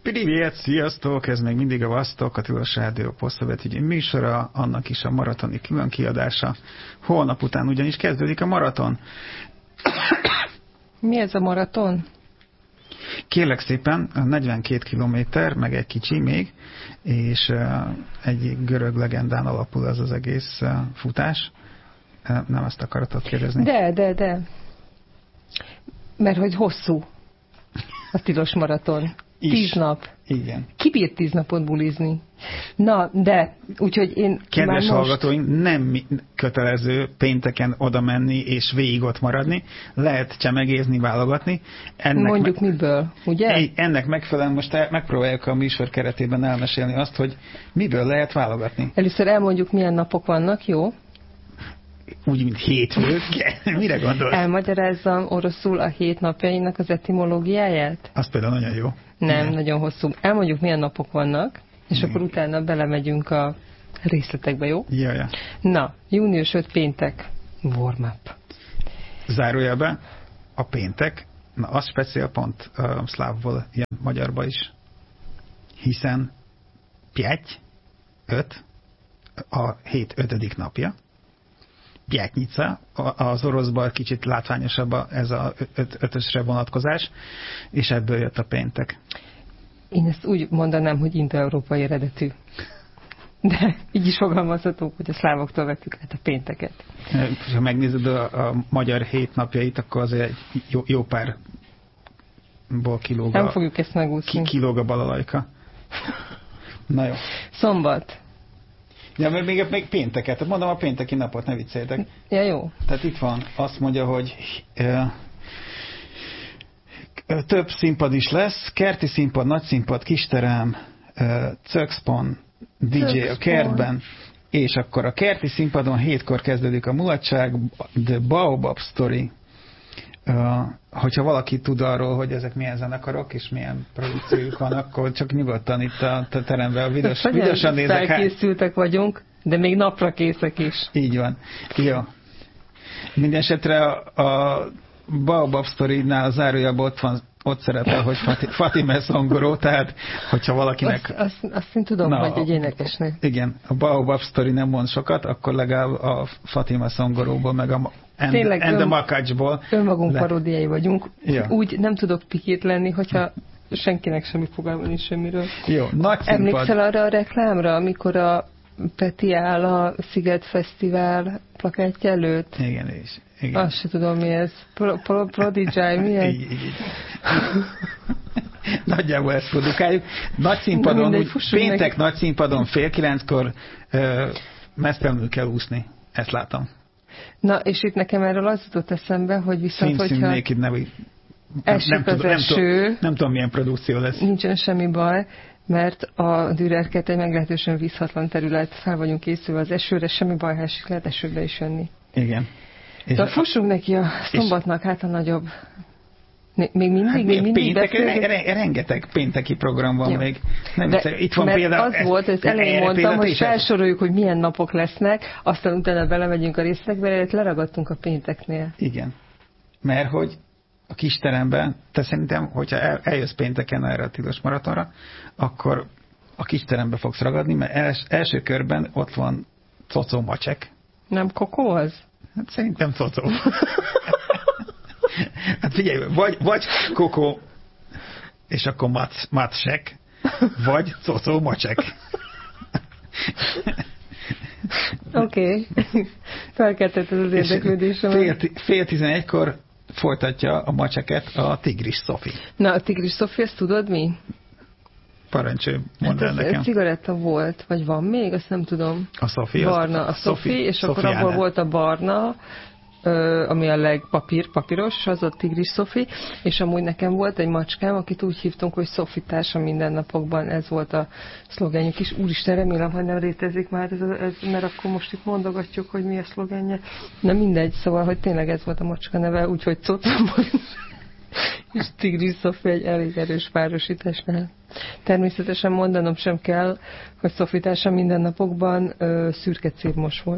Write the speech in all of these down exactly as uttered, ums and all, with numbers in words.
Privet, sziasztok! Ez még mindig a Vasztok, a Tilos Rádió posztszövetügyi műsora, annak is a maratoni külön kiadása. Holnap után ugyanis kezdődik a maraton. Mi ez a maraton? Kérlek szépen, negyvenkét kilométer, meg egy kicsi még, és egy görög legendán alapul az az egész futás. Nem ezt akartad kérdezni? De, de, de. Mert hogy hosszú a tilos maraton. Is. Tíz nap. Igen. Ki bírt tíz napot bulizni? Na, de, úgyhogy én Kedves már most... hallgatóink, nem kötelező pénteken oda menni és végig ott maradni. Lehet csemegézni, válogatni. Ennek Mondjuk me... miből, ugye? Ennek megfelelően most el, megpróbáljuk a műsor keretében elmesélni azt, hogy miből lehet válogatni. Először elmondjuk, milyen napok vannak, jó? Úgy, mint hétfők. Mire gondolsz? Elmagyarázzam oroszul a hét napjainak az etimológiáját? Az például nagyon jó. Nem, igen. Nagyon hosszú. Elmondjuk, milyen napok vannak, és igen. Akkor utána belemegyünk a részletekbe, jó? Jaja. Na, június ötödike péntek. Warm-up. Zárójelbe a péntek, na az speciál pont uh, szlávból, ilyen magyarba is. Hiszen pět, öt, a hét ötödik napja. Pětnica, az oroszban kicsit látványosabb ez a öt, ötösre vonatkozás, és ebből jött a péntek. Én ezt úgy mondanám, hogy indo-európai eredetű. De így is fogalmazhatók, hogy a szlávoktól vettük át a pénteket. Ha megnézed a, a magyar hét napjait, akkor azért jó, jó párból kilóg Nem a, fogjuk ezt megúszni. Ki, kilóg a balalajka. Na jó. Szombat. Ja, mert még, még pénteket. Mondom a pénteki napot, ne vicceljetek. Ja, jó. Tehát itt van, azt mondja, hogy e, több színpad is lesz. Kerti színpad, nagy színpad, kisterem, e, Czökszpon, dé dzsé a kertben, és akkor a kerti színpadon hétkor kezdődik a mulatság, The Baobab Story. Uh, hogyha valaki tud arról, hogy ezek milyen zenekarok, és milyen produkciójuk van, akkor csak nyugodtan itt a teremben a videós, videósan nézek. Felkészültek vagyunk, de még napra készek is. Így van. Jó. Mindenesetre a, a Baobab Story-nál a zárójában ott van, ott szerepel, hogy Fatime Szongoró, tehát hogyha valakinek... Azt, azt, azt én tudom, na, hogy egy énekesnő. Igen, a Baobab Story nem mond sokat, akkor legalább a Fatime Szongoróból, meg a Ende Makacsból. Önmagunk le... paródiái vagyunk. Ja. Úgy nem tudok pikét lenni, hogyha senkinek semmi fogalma nincs semmiről. Jó, nagy színpad. Emlékszel arra a reklámra, amikor a Peti áll a Sziget Fesztivál plakátja előtt? Igen, és igen. Azt se tudom, mi ez. Pro, pro, Prodigy, mi ez? Így, így, így. Nagyjából ezt produkáljuk. Nagy színpadon, mindegy, péntek neki. Nagy színpadon fél kilenckor uh, mesztelenül kell úszni. Ezt látom. Na, és itt nekem erről az jutott eszembe, hogy viszont, Szín, hogyha... Naked nevű. Esik nem, nem az tudom, eső. Nem, nem tudom, milyen produkció lesz. Nincsen semmi baj, mert a Dürer kert egy meglehetősen vízhatlan terület, fel vagyunk készülve az esőre, semmi baj, ha esik, lehet esőbe is jönni. Igen. De fussunk neki a szombatnak, hát a nagyobb... Még mindig, hát, még mindig péntek, re, rengeteg pénteki program van. Jó. Még. Nem de, itt van például... az volt, hogy elején mondtam, hogy felsoroljuk, hogy milyen napok lesznek, aztán utána belemegyünk a részletekbe, mert leragadtunk a pénteknél. Igen. Mert hogy a kisteremben, te szerintem, hogyha el, eljössz pénteken erre a tilos maratonra, akkor a kisterembe fogsz ragadni, mert els, első körben ott van Cocó Macsek. Nem Kokó az? Hát szerintem Cocó. Hát figyelj, vagy, vagy Kokó, és akkor Mac, Macsek, vagy Cocó Macsek. Oké. Okay. Felkeltetted az érdeklődésemet. Fél, fél tizenegykor folytatja a Macseket a Tigris Szofi. Na, a Tigris Szofi, ezt tudod mi? Parancsolj, mondd el hát nekem. Cigaretta volt, vagy van még, azt nem tudom. A Szofi? Barna, a Szofi, és akkor abból volt a barna, ami a legpapír, papíros, az a Tigris Szofi, és amúgy nekem volt egy macskám, akit úgy hívtunk, hogy Szofi társa mindennapokban, ez volt a szlogenjük is. Úristen, remélem, hogy nem rétezik már, ez, ez, mert akkor most itt mondogatjuk, hogy mi a szlogenje. Nem mindegy, szóval, hogy tényleg ez volt a macska neve, úgyhogy Cocomban és Tigris Szofi egy elég erős párosításnál. Természetesen mondanom sem kell, hogy Szofi társa mindennapokban ö, szürke círmos volt.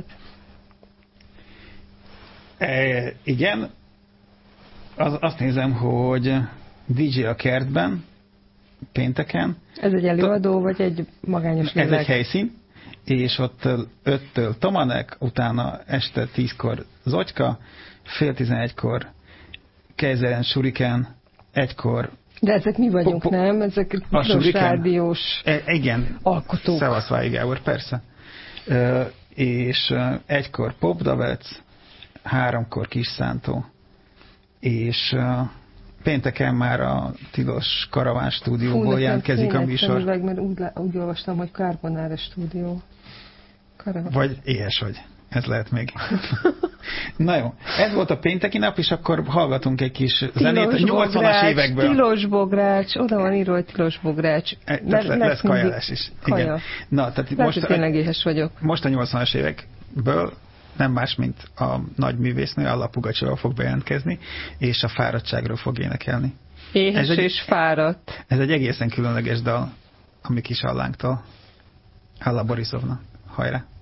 E, igen, az, azt nézem, hogy dé dzsé a kertben, pénteken. Ez egy előadó, vagy egy magányos lélek? Ez egy helyszín, és ott öttől Tomanek, utána este tízkor Zotyka, fél tizenegykor Kejzeren Shuriken, egykor... De ezek mi vagyunk, po, po, nem? Ezek tilos rádiós e, igen. alkotók. Szevasz Vályi Gábor, persze. E, és egykor Popdavec, háromkor Kis Szántó, és uh, pénteken már a tilos Karaván stúdióból jelentkezik a műsor. Meg, mert úgy, úgy olvastam, hogy Carbonara stúdió. Karaván. Vagy éhes vagy. Ez lehet még. Na jó, ez volt a pénteki nap, és akkor hallgatunk egy kis tilos zenét a nyolcvanas évekből. Tilos bogrács, oda van írva, hogy tilos bogrács. E, le, le, lesz kajálás is. Kaja. Igen. Na, tehát lehet, most, tényleg éhes vagyok. Most a nyolcvanas évekből nem más, mint a nagy művésznő, Alla Pugacsova fog bejelentkezni, és a fáradtságról fog énekelni. Éhes ez egy, és fáradt. Ez egy egészen különleges dal a mi kis Allánktól. Alla Borisovna. Hajrá!